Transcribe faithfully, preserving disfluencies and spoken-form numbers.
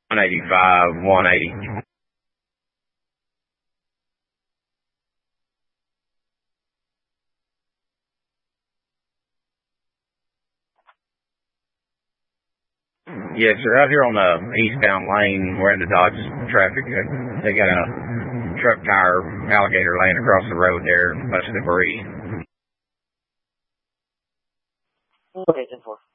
one eighty-five, one eighty. Yes, sir. Out here on the eastbound lane, we're in the Dodge traffic. They got a truck tire alligator laying across the road there, much debris. Okay, ten four.